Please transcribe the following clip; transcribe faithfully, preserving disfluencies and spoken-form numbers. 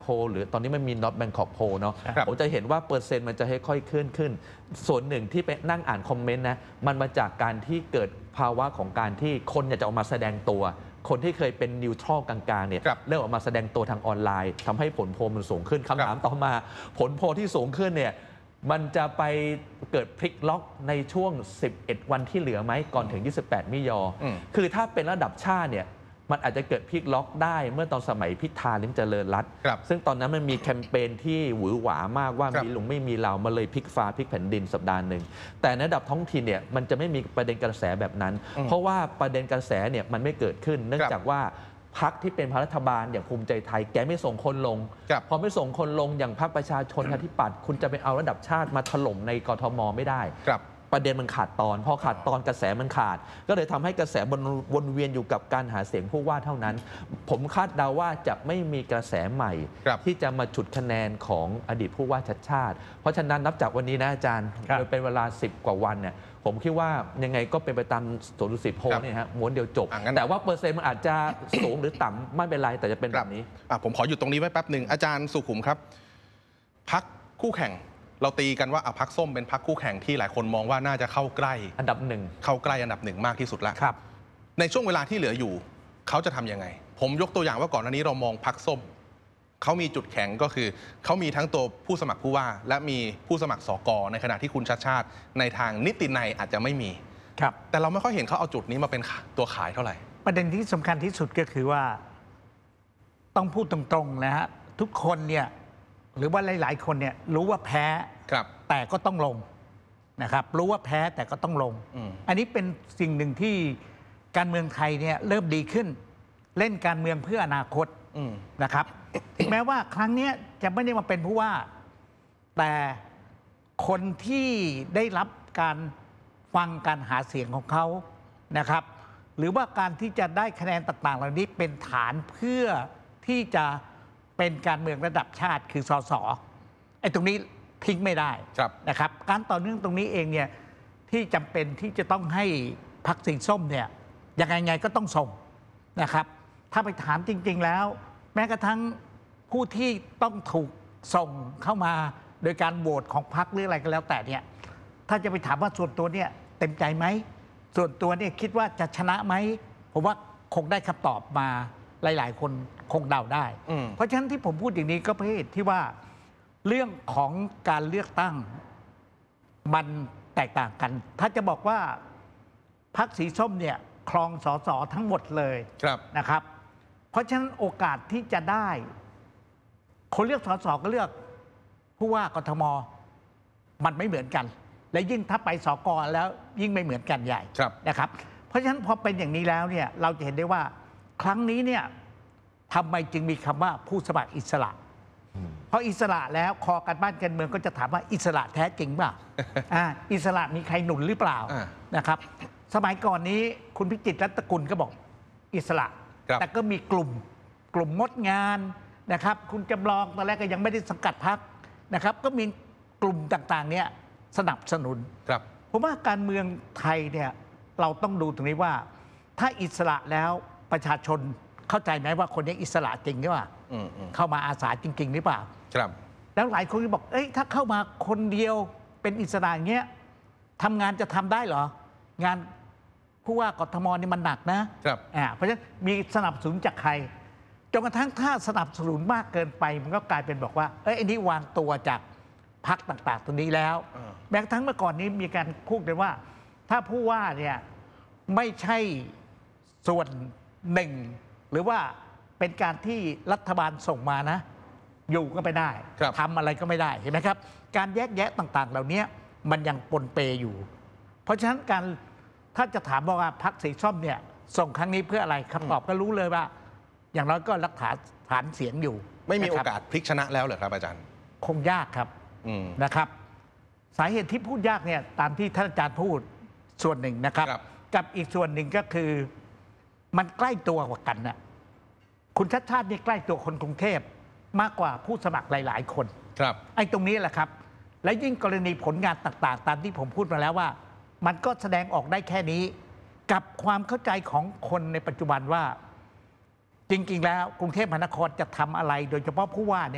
โพหรือตอนนี้มันมี Not Bangkok Poll เนาะผมจะเห็นว่าเปอร์เซ็นต์มันจะค่อยๆเคลื่อนขึ้นส่วนหนึ่งที่ไปนั่งอ่านคอมเมนต์นะมันมาจากการที่เกิดภาวะของการที่คนอยากจะออกมาแสดงตัวคนที่เคยเป็นนิวทรัลกลางๆเนี่ยเริ่มออกมาแสดงตัวทางออนไลน์ทำให้ผลโพลมันสูงขึ้นคำถามต่อมาผลโพลที่สูงขึ้นเนี่ยมันจะไปเกิดพลิกล็อกในช่วงสิบเอ็ดวันที่เหลือไหมก่อนถึงยี่สิบแปดมิยอคือถ้าเป็นระดับชาติเนี่ยมันอาจจะเกิดพลิกล็อกได้เมื่อตอนสมัยพิธาลิ้มเจริญรัตน์ซึ่งตอนนั้นมันมีแคมเปญที่หวือหวามากว่ามีลุงไม่มีเรามาเลยพลิกฟ้าพลิกแผ่นดินสัปดาห์หนึ่งแต่ในระดับท้องถิ่นเนี่ยมันจะไม่มีประเด็นกระแสแบบนั้นเพราะว่าประเด็นกระแสเนี่ยมันไม่เกิดขึ้นเนื่องจากว่าพรรคที่เป็นพรรครัฐบาลอย่างภูมิใจไทยแกไม่ส่งคนลงพอไม่ส่งคนลงอย่างพรรคประชาชนที่ปัดคุณจะไปเอาระดับชาติมาถล่มในกทมไม่ได้ประเด็นมันขาดตอนพอขาดตอนกระแสมันขาดก็เลยทำให้กระแสวนเวียนอยู่กับการหาเสียงผู้ว่าเท่านั้นผมคาดเดาว่าจะไม่มีกระแสใหม่ที่จะมาฉุดคะแนนของอดีตผู้ว่าชัดชาติเพราะฉะนั้นนับจากวันนี้นะอาจารย์โดยเป็นเวลาสิบกว่าวันเนี่ยผมคิดว่ายังไงก็เป็นไปตามสวนดุสิตโพลเนี่ยฮะม้วนเดียวจบแต่ว่าเปอร์เซ็นต์มันอาจจะสูงหรือต่ำไม่เป็นไรแต่จะเป็นแบบนี้ผมขอหยุดตรงนี้ไว้แป๊บหนึ่งอาจารย์สุขุมครับพรรคคู่แข่งเราตีกันว่าพรรคส้มเป็นพรรคคู่แข่งที่หลายคนมองว่าน่าจะเข้าใกล้อันดับหนึ่งเข้าใกล้อันดับหนึ่งมากที่สุดแล้วครับในช่วงเวลาที่เหลืออยู่เขาจะทำยังไงผมยกตัวอย่างว่าก่อนหน้านี้เรามองพรรคส้มเขามีจุดแข็งก็คือเขามีทั้งตัวผู้สมัครผู้ว่าและมีผู้สมัครสกในขณะที่คุณชัดชาติในทางนิตินัยอาจจะไม่มีครับแต่เราไม่ค่อยเห็นเขาเอาจุดนี้มาเป็นตัวขายเท่าไหร่ประเด็นที่สำคัญที่สุดก็คือว่าต้องพูดตรงๆนะฮะทุกคนเนี่ยหรือว่าหลายๆคนเนี่ยรู้ว่าแพ้แต่ก็ต้องลงนะครับรู้ว่าแพ้แต่ก็ต้องลง อ, อันนี้เป็นสิ่งหนึ่งที่การเมืองไทยเนี่ยเริ่มดีขึ้นเล่นการเมืองเพื่ออนาคตนะครับถึงแม้ว่าครั้งนี้จะไม่ได้มาเป็นผู้ว่าแต่คนที่ได้รับการฟังการหาเสียงของเขานะครับหรือว่าการที่จะได้คะแนนต่างๆเหล่านี้เป็นฐานเพื่อที่จะเป็นการเมืองระดับชาติคือสสไอ้ตรงนี้ทิ้งไม่ได้นะครับการต่อเนื่องตรงนี้เองเนี่ยที่จำเป็นที่จะต้องให้พรรคสีส้มเนี่ยยังไงไงก็ต้องส่งนะครับถ้าไปถามจริงๆแล้วแม้กระทั่งผู้ที่ต้องถูกส่งเข้ามาโดยการโหวตของพรรคหรืออะไรก็แล้วแต่เนี่ยถ้าจะไปถามว่าส่วนตัวเนี่ยเต็มใจไหมส่วนตัวเนี่ยคิดว่าจะชนะไหมผมว่าคงได้คำตอบมาหลายๆคนคงเดาได้เพราะฉะนั้นที่ผมพูดอย่างนี้ก็เพราะเหตุที่ว่าเรื่องของการเลือกตั้งมันแตกต่างกันถ้าจะบอกว่าพรรคสีส้มเนี่ยครองสสทั้งหมดเลยนะครับเพราะฉะนั้นโอกาสที่จะได้คนเลือกสสก็เลือกผู้ว่ากทมมันไม่เหมือนกันและยิ่งถ้าไปสกแล้วยิ่งไม่เหมือนกันใหญ่นะครับเพราะฉะนั้นพอเป็นอย่างนี้แล้วเนี่ยเราจะเห็นได้ว่าครั้งนี้เนี่ยทำไมจึงมีคำว่าผู้สมัครอิสระเพราะอิสระแล้วคอการบ้านการเมืองก็จะถามว่าอิสระแท้จริงเปล่าอ่าอิสระมีใครหนุนหรือเปล่านะครับสมัยก่อนนี้คุณพิจิตรรัตนกุลก็บอกอิสระแต่ก็มีกลุ่มกลุ่มงดงานนะครับคุณจำลองตอนแรกก็ยังไม่ได้สังกัดพรรคนะครับก็มีกลุ่มต่างๆเนี่ยสนับสนุนผมว่าการเมืองไทยเนี่ยเราต้องดูตรงนี้ว่าถ้าอิสระแล้วประชาชนเข้าใจไหมว่าคนนี้อิสระจริงหรือเปล่าเข้ามาอาสาจริงๆหรือเปล่าแล้วหลายคนก็บอกเอ้ยถ้าเข้ามาคนเดียวเป็นอิสระอย่างเงี้ยทำงานจะทำได้เหรองานผู้ว่ากทมนี่มันหนักนะอ่าเพราะฉะนั้นมีสนับสนุนจากใครจนกระทั่งถ้าสนับสนุนมากเกินไปมันก็กลายเป็นบอกว่าเอ้ยอันนี้วางตัวจากพรรคต่างๆตรงนี้แล้วแม้กระทั่งเมื่อก่อนนี้มีการพูดกันว่าถ้าผู้ว่าเนี่ยไม่ใช่ส่วนหนึ่งหรือว่าเป็นการที่รัฐบาลส่งมานะอยู่ก็ไม่ได้ทำอะไรก็ไม่ได้เห็นไหมครับการแยกแยะต่างๆเหล่านี้มันยังปนเปอยู่เพราะฉะนั้นการถ้าจะถามว่าพรรคสีส้มเนี่ยส่งครั้งนี้เพื่ออะไรคำตอบก็รู้เลยว่าอย่างน้อยก็รักษาฐานเสียงอยู่ไม่มีโอกาสพลิกชนะแล้วเหรอครับอาจารย์คงยากครับนะครับสาเหตุที่พูดยากเนี่ยตามที่ท่านอาจารย์พูดส่วนหนึ่งนะครับกับอีกส่วนหนึ่งก็คือมันใกล้ตัวกว่ากันนะคุณชัดชาตินี่ใกล้ตัวคนกรุงเทพมากกว่าผู้สมัครหลายๆคนครับไอ้ตรงนี้แหละครับและยิ่งกรณีผลงานต่างๆตามที่ผมพูดมาแล้วว่ามันก็แสดงออกได้แค่นี้กับความเข้าใจของคนในปัจจุบันว่าจริงๆแล้วกรุงเทพมหานครจะทำอะไรโดยเฉพาะผู้ว่า